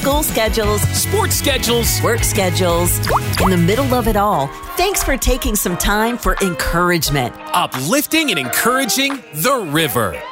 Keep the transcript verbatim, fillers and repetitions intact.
School schedules, sports schedules, work schedules. In the middle of it all, thanks for taking some time for encouragement. Uplifting and encouraging the river.